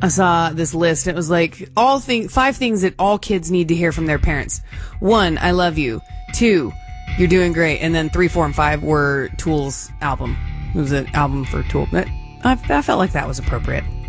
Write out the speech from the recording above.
I saw this list. It was like 5 things that all kids need to hear from their parents. 1, I love you. 2, you're doing great. And then 3, 4, and 5 were Tool's album. It was an album for Tool. I felt like that was appropriate.